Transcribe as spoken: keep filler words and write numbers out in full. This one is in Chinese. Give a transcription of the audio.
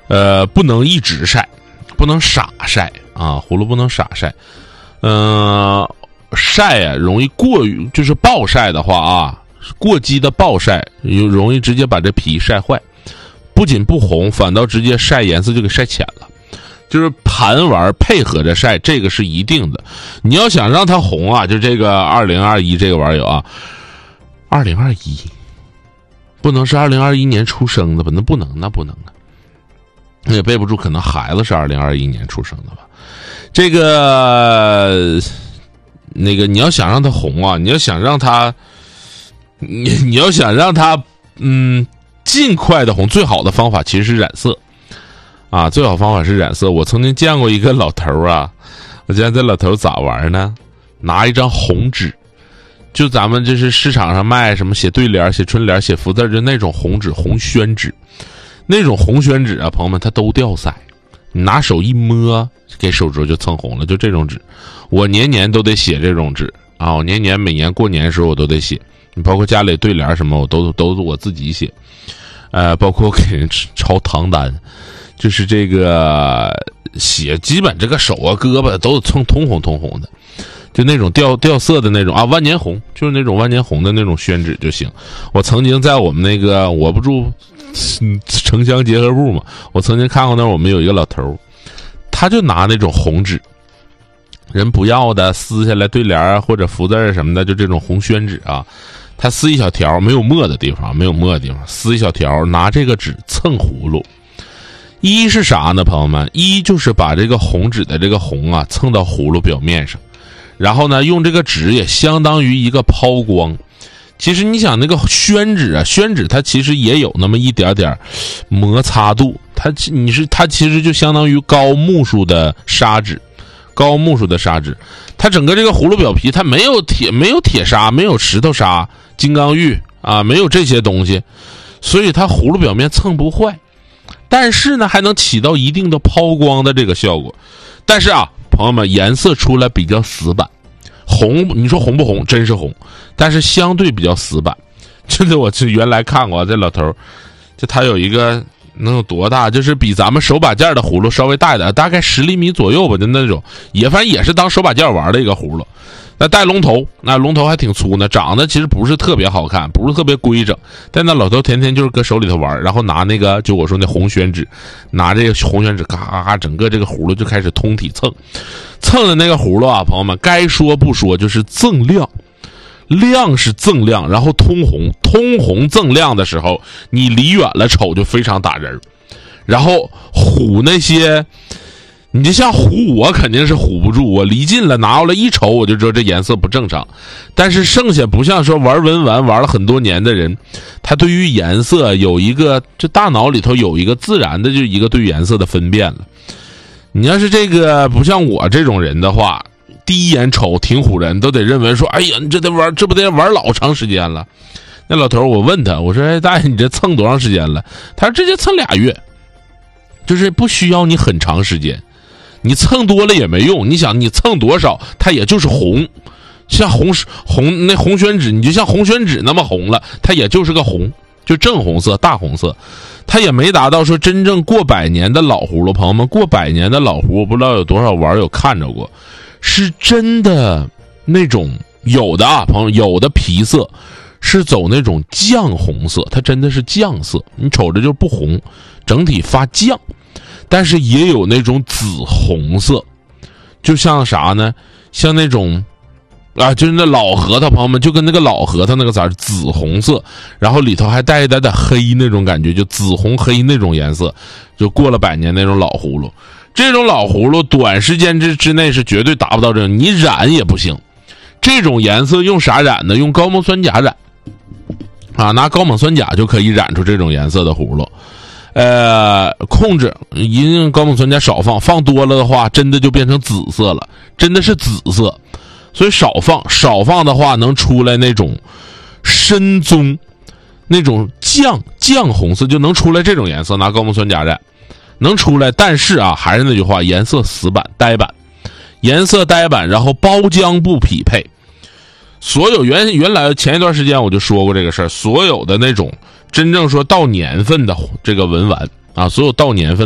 呃，不能一直晒，不能傻晒啊，葫芦不能傻晒。嗯、呃，晒啊，容易过于就是暴晒的话啊，过激的暴晒又容易直接把这皮晒坏，不仅不红，反倒直接晒颜色就给晒浅了。就是盘玩配合着晒，这个是一定的。你要想让它红啊，就这个二零二一这个玩意儿啊，二零二一不能是二零二一年出生的吧？那不能，那不能啊。也背不住，可能孩子是二零二一年出生的吧。这个那个，你要想让它红啊，你要想让它，你你要想让它嗯尽快的红，最好的方法其实是染色啊，最好方法是染色。我曾经见过一个老头啊，我见这老头咋玩呢？拿一张红纸，就咱们就是市场上卖什么写对联、写春联、写福字，就那种红纸，红宣纸。那种红宣纸啊，朋友们，它都掉色，你拿手一摸，给手指就蹭红了。就这种纸，我年年都得写这种纸啊！我年年每年过年的时候我都得写，你包括家里对联什么，我都都是我自己写。呃，包括给人抄唐单，就是这个写，基本这个手啊、胳膊都蹭通红通红的，就那种掉掉色的那种啊，万年红，就是那种万年红的那种宣纸就行。我曾经在我们那个我不住。嗯，城乡结合部嘛，我曾经看过那儿，我们有一个老头，他就拿那种红纸，人不要的撕下来对联啊或者福字什么的，就这种红宣纸啊，他撕一小条，没有墨的地方，没有墨的地方，撕一小条，拿这个纸蹭葫芦。一是啥呢，朋友们？一就是把这个红纸的这个红啊蹭到葫芦表面上，然后呢，用这个纸也相当于一个抛光。其实你想那个宣纸啊，宣纸它其实也有那么一点点摩擦度，它你是它其实就相当于高目数的砂纸，高目数的砂纸，它整个这个葫芦表皮它没有铁没有铁砂，没有石头砂、金刚玉啊，没有这些东西，所以它葫芦表面蹭不坏，但是呢还能起到一定的抛光的这个效果。但是啊，朋友们，颜色出来比较死板。红，你说红不红？真是红，但是相对比较死板。真的，我就原来看过这老头，就他有一个能有多大？就是比咱们手把件的葫芦稍微大一点，大概十厘米左右吧，就那种，也反正也是当手把件玩的一个葫芦。那带龙头，那龙头还挺粗呢，长得其实不是特别好看，不是特别规整。但那老头天天就是搁手里头玩，然后拿那个就我说那红宣纸，拿这个红宣纸嘎嘎嘎，整个这个葫芦就开始通体蹭，蹭的那个葫芦啊，朋友们，该说不说，就是锃亮，亮是锃亮，然后通红，通红锃亮的时候，你离远了瞅就非常打人，然后唬那些。你就像唬我肯定是唬不住，我离近了拿过来一瞅我就知道这颜色不正常。但是剩下不像说玩文玩玩了很多年的人，他对于颜色有一个，这大脑里头有一个自然的就一个对颜色的分辨了。你要是这个不像我这种人的话，第一眼瞅挺唬人，都得认为说，哎呀，你这得玩，这不得玩老长时间了。那老头我问他，我说，哎，大爷你这蹭多长时间了？他说直接蹭俩月，就是不需要你很长时间。你蹭多了也没用，你想你蹭多少它也就是红，像红红那红宣纸，你就像红宣纸那么红了，它也就是个红，就正红色大红色，它也没达到说真正过百年的老葫芦。朋友们，过百年的老葫芦不知道有多少网友看着过，是真的那种有的啊，朋友有的皮色是走那种酱红色，它真的是酱色，你瞅着就不红，整体发酱。但是也有那种紫红色，就像啥呢？像那种啊，就是那老核桃，朋友们，就跟那个老核桃那个色儿，紫红色，然后里头还带一点点黑那种感觉，就紫红黑那种颜色，就过了百年那种老葫芦。这种老葫芦短时间之之内是绝对达不到这种，你染也不行。这种颜色用啥染呢？用高锰酸钾染啊，拿高锰酸钾就可以染出这种颜色的葫芦。呃，控制一定高锰酸钾少放，放多了的话，真的就变成紫色了，真的是紫色。所以少放，少放的话能出来那种深棕，那种酱酱红色，就能出来这种颜色。拿高锰酸钾染能出来，但是啊，还是那句话，颜色死板呆板，颜色呆板，然后包浆不匹配。所有原原来前一段时间我就说过这个事儿，所有的那种真正说到年份的这个文玩啊，所有到年份